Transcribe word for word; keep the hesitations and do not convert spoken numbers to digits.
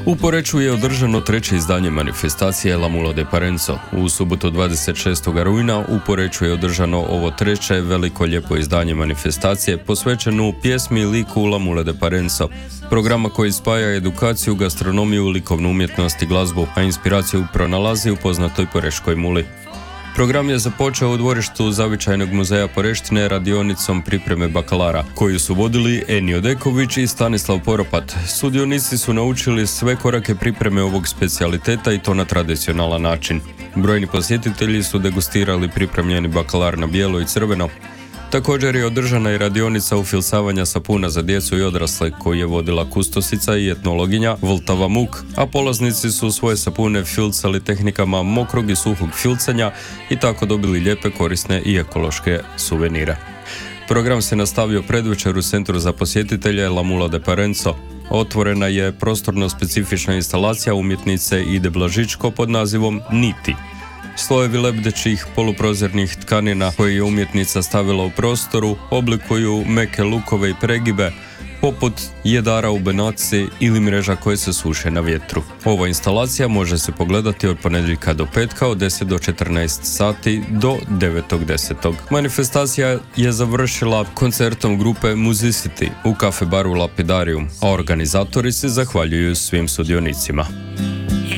U Poreču je održano treće izdanje manifestacije La Mula de Parenzo. U subotu dvadeset šestog rujna u Poreču je održano ovo treće veliko lijepo izdanje manifestacije posvećeno pjesmi i liku La Mula de Parenzo, programa koji spaja edukaciju, gastronomiju, likovnu umjetnost i glazbu, a inspiraciju pronalazi u poznatoj porečkoj muli. Program je započeo u dvorištu Zavičajnog muzeja Poreštine radionicom pripreme bakalara, koju su vodili Enio Deković i Stanislav Poropat. Sudionici su naučili sve korake pripreme ovog specijaliteta i to na tradicionalan način. Brojni posjetitelji su degustirali pripremljeni bakalar na bijelo i crveno. Također je održana i radionica ufilsavanja sapuna za djecu i odrasle koju je vodila kustosica i etnologinja Vltava Muk, a polaznici su svoje sapune filcali tehnikama mokrog i suhog filcanja i tako dobili lijepe, korisne i ekološke suvenire. Program se nastavio predvečer u centru za posjetitelje La Mula de Parenzo. Otvorena je prostorno specifična instalacija umjetnice Ide Blažičko pod nazivom Niti. Slojevi lebdećih poluprozirnih tkanina koje je umjetnica stavila u prostoru oblikuju meke lukove i pregibe poput jedara u benaci ili mreža koje se suše na vjetru. Ova instalacija može se pogledati od ponedjeljka do petka od deset do četrnaest sati do devetog desetog Manifestacija je završila koncertom grupe Musicity u kafe baru Lapidarium, a organizatori se zahvaljuju svim sudionicima.